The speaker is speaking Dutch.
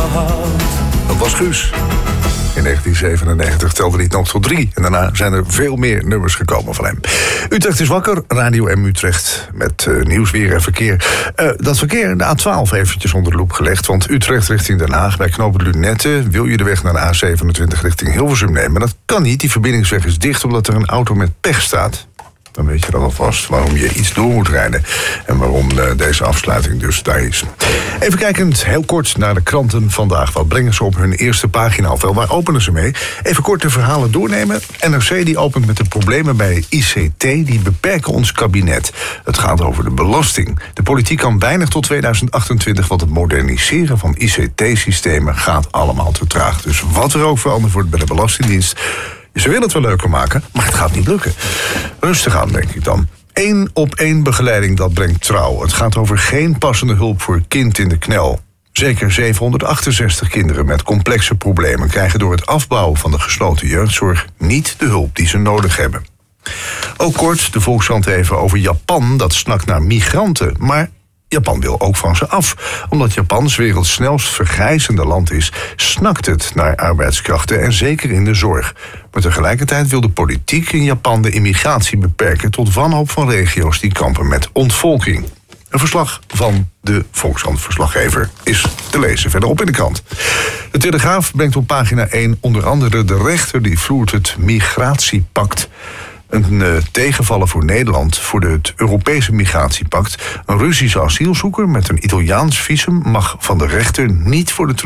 Dat was Guus. In 1997 telde hij het nog tot 3. En daarna zijn er veel meer nummers gekomen van hem. Utrecht is wakker, Radio M Utrecht. Met nieuws, weer en verkeer. Dat verkeer, de A12 eventjes onder de loep gelegd. Want Utrecht richting Den Haag, bij knooppunt Lunette... wil je de weg naar de A27 richting Hilversum nemen. Dat kan niet, die verbindingsweg is dicht... omdat er een auto met pech staat. Dan weet je dan alvast waarom je iets door moet rijden. En waarom deze afsluiting dus daar is. Even kijkend heel kort naar de kranten vandaag. Wat brengen ze op hun eerste pagina? Ofwel, waar openen ze mee? Even kort de verhalen doornemen. NRC die opent met de problemen bij ICT. Die beperken ons kabinet. Het gaat over de belasting. De politiek kan weinig tot 2028... want het moderniseren van ICT-systemen gaat allemaal te traag. Dus wat er ook veranderd wordt bij de Belastingdienst... Ze willen het wel leuker maken, maar het gaat niet lukken. Rustig aan, denk ik dan. 1-op-1 begeleiding, dat brengt Trouw. Het gaat over geen passende hulp voor kind in de knel. Zeker 768 kinderen met complexe problemen... krijgen door het afbouwen van de gesloten jeugdzorg... niet de hulp die ze nodig hebben. Ook kort de Volkskrant even over Japan... dat snakt naar migranten, maar... Japan wil ook van ze af. Omdat Japan 's werelds snelst vergrijzende land is... snakt het naar arbeidskrachten en zeker in de zorg. Maar tegelijkertijd wil de politiek in Japan de immigratie beperken... tot wanhoop van regio's die kampen met ontvolking. Een verslag van de Volkskrant-verslaggever is te lezen verderop in de krant. De Telegraaf brengt op pagina 1 onder andere de rechter... die voert het migratiepact... Een tegenvaller voor Nederland voor het Europese migratiepact. Een Russische asielzoeker met een Italiaans visum mag van de rechter niet voor de